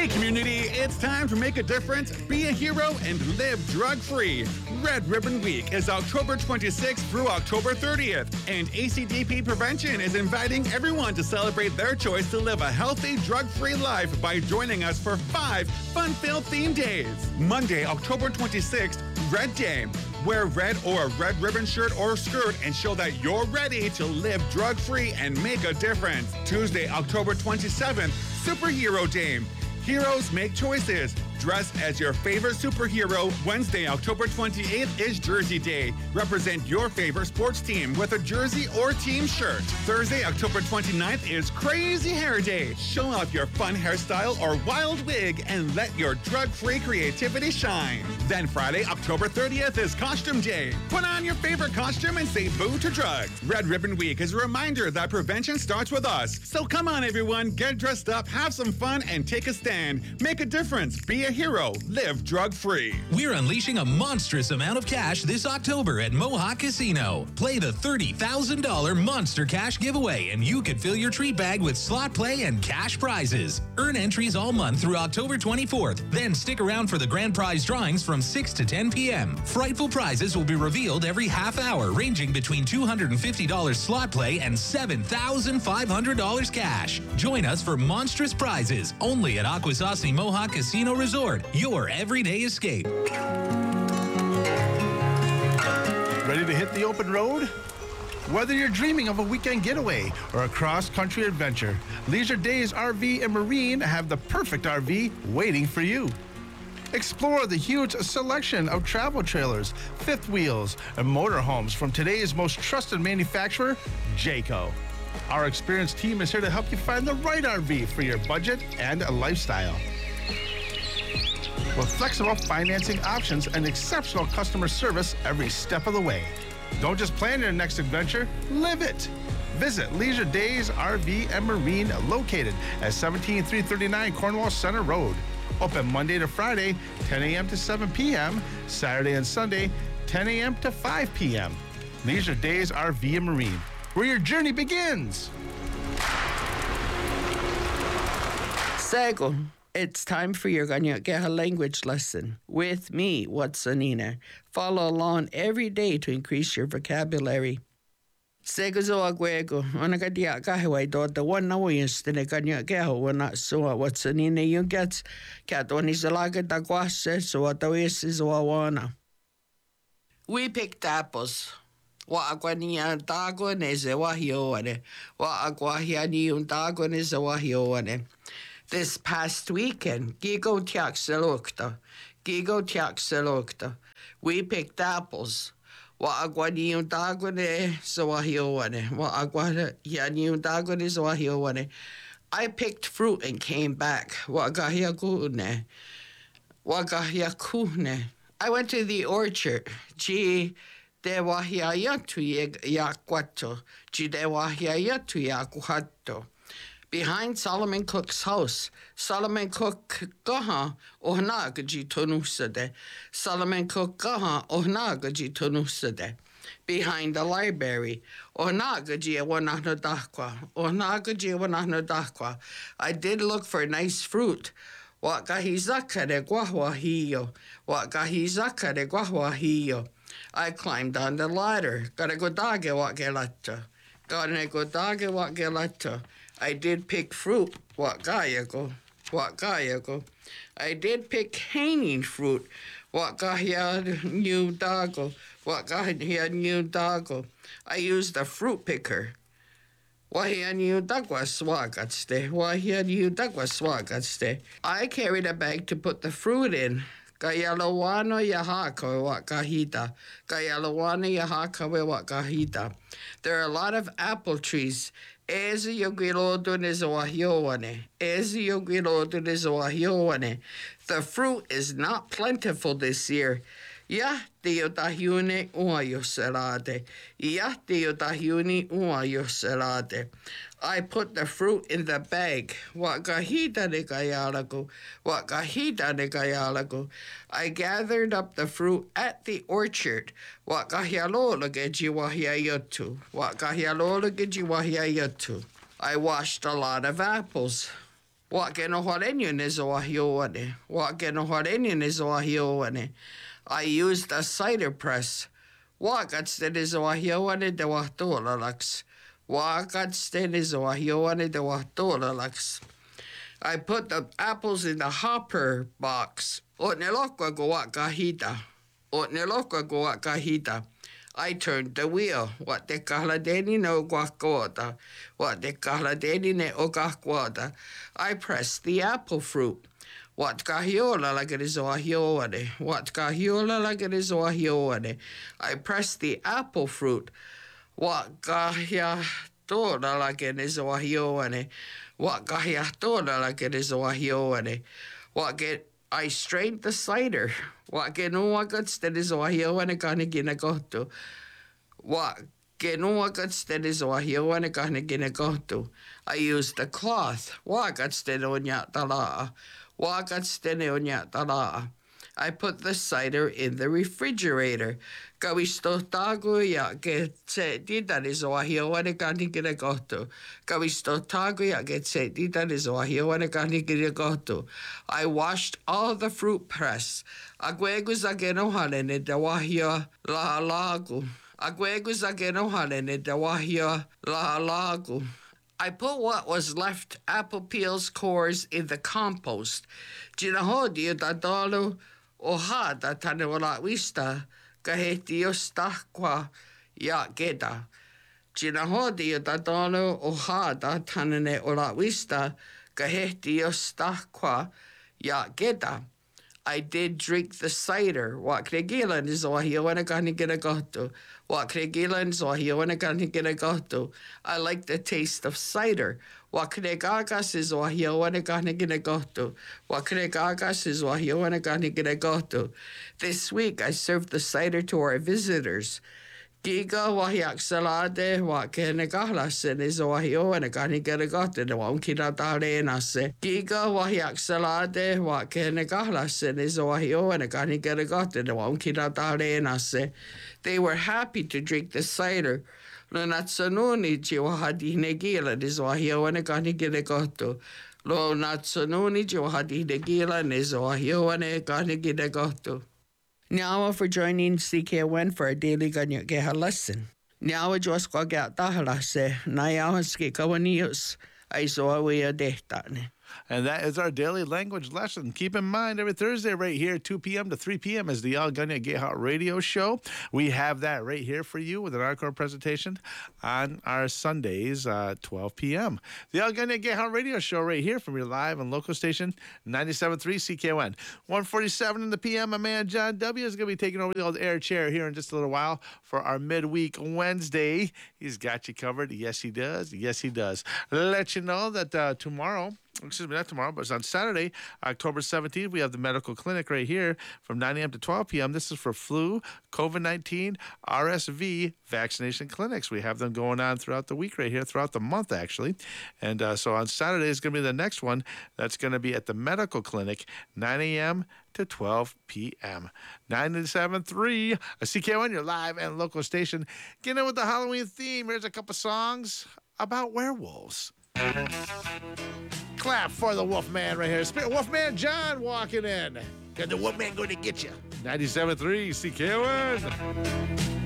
Hey community, it's time to make a difference, be a hero, and live drug-free. Red Ribbon Week is October 26th through October 30th, and ACDP Prevention is inviting everyone to celebrate their choice to live a healthy, drug-free life by joining us for 5 fun-filled theme days. Monday, October 26th, Red Day. Wear red or a red ribbon shirt or skirt and show that you're ready to live drug-free and make a difference. Tuesday, October 27th, Superhero Day. Heroes make choices. Dress as your favorite superhero. Wednesday, October 28th is Jersey Day. Represent your favorite sports team with a jersey or team shirt. Thursday, October 29th is Crazy Hair Day. Show off your fun hairstyle or wild wig and let your drug-free creativity shine. Then Friday, October 30th is Costume Day. Put on your favorite costume and say boo to drugs. Red Ribbon Week is a reminder that prevention starts with us. So come on, everyone, get dressed up, have some fun, and take a stand. Make a difference. Be a hero. Live drug-free. We're unleashing a monstrous amount of cash this October at Mohawk Casino. Play the $30,000 Monster Cash giveaway, and you could fill your treat bag with slot play and cash prizes. Earn entries all month through October 24th. Then stick around for the grand prize drawings from 6 to 10 p.m. Frightful prizes will be revealed every half hour, ranging between $250 slot play and $7,500 cash. Join us for monstrous prizes only at Akwesasne Mohawk Casino Resort, your everyday escape. Ready to hit the open road? Whether you're dreaming of a weekend getaway or a cross-country adventure, Leisure Days RV and Marine have the perfect RV waiting for you. Explore the huge selection of travel trailers, fifth wheels, and motorhomes from today's most trusted manufacturer, Jayco. Our experienced team is here to help you find the right RV for your budget and lifestyle. With flexible financing options and exceptional customer service every step of the way. Don't just plan your next adventure, live it. Visit Leisure Days RV and Marine, located at 17339 Cornwall Center Road. Open Monday to Friday, 10 a.m. to 7 p.m., Saturday and Sunday, 10 a.m. to 5 p.m. Leisure Days RV and Marine, where your journey begins. Sego. It's time for your Ganyakeha language lesson with me, Watsanina. Follow along every day to increase your vocabulary. Sego zo agwego, onagadia kahawai do the one na wins the Ganyakeha when not so Watsanina you get cat on his laga da guase so what the is wawana. We picked apples. Wa agwania dago neze wahioane. Wa agwahiani dago neze wahioane. This past weekend, Gigo Tiaxelokta, we picked apples. Wa agwani dagone zawahioane. Wa agwani dagone zawahioane. I picked fruit and came back. Wa gahiakune. I went to the orchard. Gee, de wahiayatu yakwato. Gee, de wahiayatu yakwato. Behind Solomon Cook's house. Solomon Cook gaha ohnagaji tonusade. Solomon Cook gaha ohnagaji tonusade. Behind the library. Ohnagaji wanahno. I did look for nice fruit. Wakahizaka guahuahio. I climbed on the ladder. Garagodage wakgelata. I did pick fruit. What gayago. I did pick hanging fruit. What gahia new dago. I used a fruit picker. I carried a bag to put the fruit in. Gayalawano yahaka wakahita. There are a lot of apple trees. The fruit is not plentiful this year. I put the fruit in the bag. I gathered up the fruit at the orchard. I washed a lot of apples. I used a cider press. Wakatsten is wahioane de wahtolalax. Wakatsten is wahioane de wahtolalax. I put the apples in the hopper box. Otnelokwa go wakahita. Otnelokwa go wakahita. I turned the wheel. What de kahladeni no guakwata. What de kahladeni ne ogakwata. I pressed the apple fruit. What kahiola like it is wahioane. What kahiola like it is wahioane. I pressed the apple fruit. What kahia tola like it is wahioane. What kahia tola like it is wahioane. What get I strained the cider. What genuagats that is wahioane kanigina goto. What genuagats that is wahioane kanigina goto. I used the cloth. Wagats that onya talaa. I put the cider in the refrigerator. Kawistotaguya get that is wahioane kanigina goto. Kawistotaguya get that is wahioane kanigina goto. I washed all the fruit press. Aguegus agenohalene de wahia la lagu. Aguegus agenohalene de wahia la lagu. I put what was left apple peels cores in the compost. Ginahodi dadalo ohada tanewala wista kahetios tahqua ya geda. Ginahodi dadalo ohada tanene ola wista kahetios tahqua ya geda. I did drink the cider. What kregilan is wahioane kanigina goto. What kregilan is wahioane kanigina goto. I like the taste of cider. What kregagas is wahioane kanigina goto. What kregagas is wahioane kanigina goto. This week I served the cider to our visitors. Giga wahiak salade wa kenegalasen is wahioane kanigina goto. The one kinatare nase. Giga wahiak salade wa kenegalasen is wahioane kanigina goto. The one kinatare nase. They were happy to drink the cider. Lo natsanuni jiwahadi negila is wahioane kanigina goto. Lo natsanuni jiwahadi negila is wahioane kanigina goto. Nyawa for joining CKN for a daily Ganyot Geha lesson. Nyawa Jos Kwagat Dahalase, Nayawaski Kawanius, Aisoawea Dehtane. And that is our daily language lesson. Keep in mind, every Thursday right here, 2 p.m. to 3 p.m. is the Algonia Geha radio show. We have that right here for you with an encore presentation on our Sundays, 12 p.m. The Algonia Geha radio show right here from your live and local station, 97.3 CKON. 1:47 in the p.m., my man John W. is going to be taking over the old air chair here in just a little while for our midweek Wednesday. He's got you covered. Yes, he does. Yes, he does. Let you know that tomorrow, excuse me, not tomorrow, but it's on Saturday, October 17th, we have the medical clinic right here from 9 a.m. to 12 p.m. This is for flu, COVID-19, RSV vaccination clinics. We have them going on throughout the week right here, throughout the month, actually. And so on Saturday is going to be the next one. That's going to be at the medical clinic, 9 a.m. to 12 p.m. 97.3 CKON, your live and local station. Getting in with the Halloween theme. Here's a couple songs about werewolves. Clap for the Wolfman right here. Wolfman John walking in. Because the Wolfman going to get you. 97.3 CKON.